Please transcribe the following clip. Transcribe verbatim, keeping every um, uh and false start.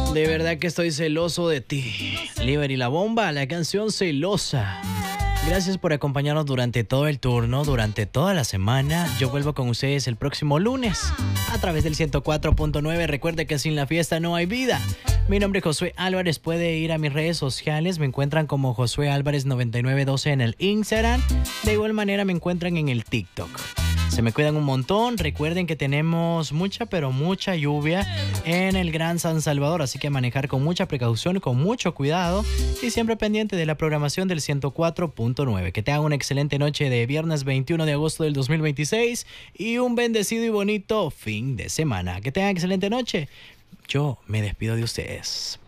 De verdad que estoy celoso de ti. Liber y La Bomba, la canción Celosa. Gracias por acompañarnos durante todo el turno, durante toda la semana. Yo vuelvo con ustedes el próximo lunes a través del ciento cuatro punto nueve. Recuerde que sin la fiesta no hay vida. Mi nombre es Josué Álvarez. Puede ir a mis redes sociales. Me encuentran como Josué Álvarez noventa y nueve doce en el Instagram. De igual manera me encuentran en el TikTok. Se me cuidan un montón. Recuerden que tenemos mucha, pero mucha lluvia en el Gran San Salvador. Así que manejar con mucha precaución, con mucho cuidado y siempre pendiente de la programación del ciento cuatro punto nueve. Que tengan una excelente noche de viernes veintiuno de agosto del dos mil veintiséis y un bendecido y bonito fin de semana. Que tengan excelente noche. Yo me despido de ustedes.